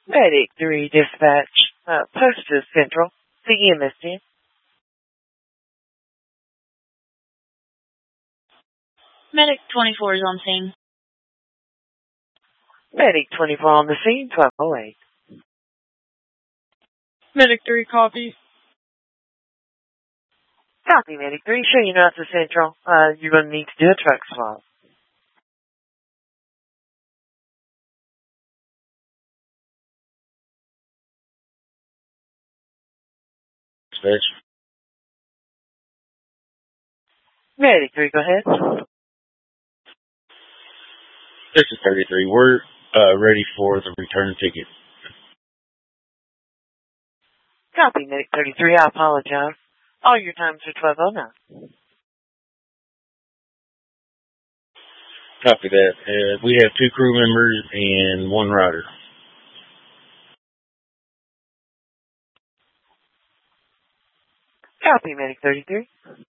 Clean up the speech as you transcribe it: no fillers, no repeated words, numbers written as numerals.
Medic 3 dispatch, post to Central, the EMS team. Medic 24 is on scene. Medic 24 on the scene, 1208. Medic 3, copy. Copy, Medic 3. Sure you're not to Central. You're going to need to do a truck swap. Dispatch. Medic 3, go ahead. This is 33. We're ready for the return ticket. Copy, Medic 33. I apologize. All your times are 1209. Copy that. We have 2 crew members and 1 rider. Copy, Medic 33.